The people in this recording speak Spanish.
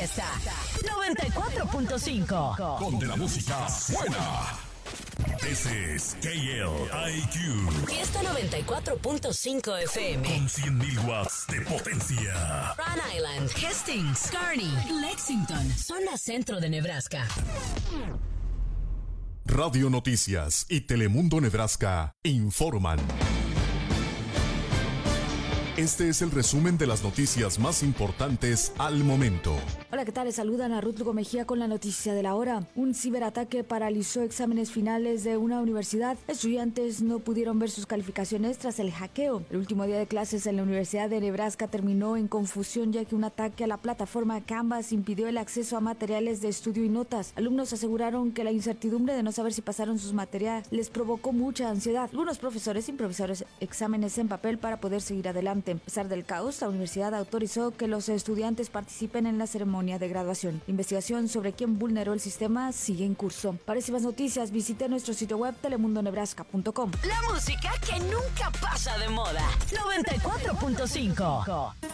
Fiesta 94.5. Donde la música suena. This is KLIQ. Fiesta 94.5 FM. Con 100.000 watts de potencia. Rhode Island, Hastings, Kearney, Lexington, zona centro de Nebraska. Radio Noticias y Telemundo Nebraska informan. Este es el resumen de las noticias más importantes al momento. Hola, ¿qué tal? Les saludan a Ruth Lugo Mejía con la noticia de la hora. Un ciberataque paralizó exámenes finales de una universidad. Estudiantes no pudieron ver sus calificaciones tras el hackeo. El último día de clases en la Universidad de Nebraska terminó en confusión, ya que un ataque a la plataforma Canvas impidió el acceso a materiales de estudio y notas. Alumnos aseguraron que la incertidumbre de no saber si pasaron sus materias les provocó mucha ansiedad. Algunos profesores improvisaron exámenes en papel para poder seguir adelante. A pesar del caos, la universidad autorizó que los estudiantes participen en la ceremonia de graduación. La investigación sobre quién vulneró el sistema sigue en curso. Para más noticias, visite nuestro sitio web telemundonebraska.com. La música que nunca pasa de moda. 94.5.